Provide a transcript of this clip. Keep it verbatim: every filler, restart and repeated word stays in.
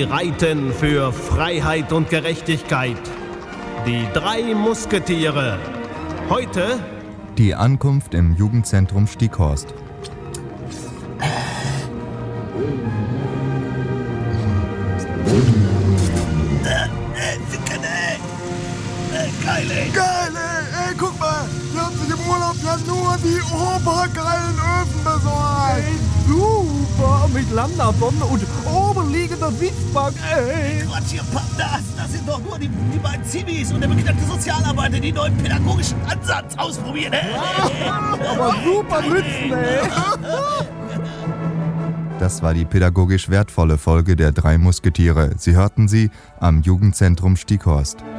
Sie reiten für Freiheit und Gerechtigkeit. Die drei Musketiere. Heute die Ankunft im Jugendzentrum Stieghorst. Geil, ey! Geil, ey! Ey, guck mal! Wir haben sich im Urlaub ja nur die obergeilen Öfen besorgt! Ey, super! Mit Lambda-Bombe und oberliegender Witzbank, ey! Quatsch, ihr Pandas! Das sind doch nur die, die beiden Zivis und der beknackte Sozialarbeiter, die neuen pädagogischen Ansatz ausprobieren, ey! Aber super Mützen, ey! Das war die pädagogisch wertvolle Folge der drei Musketiere. Sie hörten sie am Jugendzentrum Stieghorst.